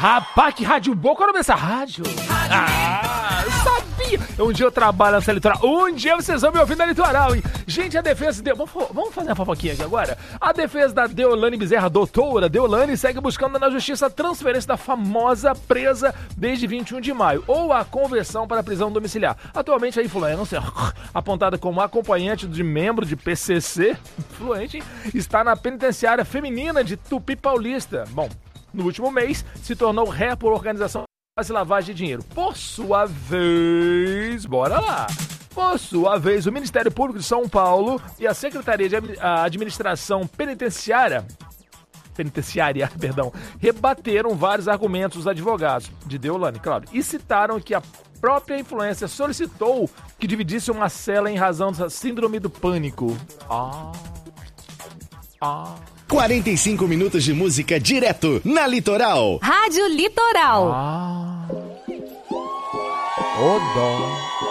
Rapaz, que rádio boa. Qual é o nome dessa rádio? Eu sabia. Um dia eu trabalho nessa litoral. Um dia vocês vão me ouvir na litoral, hein? Gente, a defesa de... Vamos fazer uma fofoquinha aqui agora? A defesa da Deolane Bezerra, doutora Deolane, segue buscando na justiça a transferência da famosa presa desde 21 de maio, ou a conversão para a prisão domiciliar. Atualmente a influencer, apontada como acompanhante de membro de PCC, influente, está na penitenciária feminina de Tupi Paulista. Bom, no último mês, se tornou ré por organização de lavagem de dinheiro. Por sua vez, bora lá! Por sua vez, o Ministério Público de São Paulo e a Secretaria de Administração Penitenciária, rebateram vários argumentos dos advogados de Deolane, claro, e citaram que a própria influência solicitou que dividisse uma cela em razão da síndrome do pânico. 45 minutos de música direto na Litoral. Rádio Litoral. Ô dó.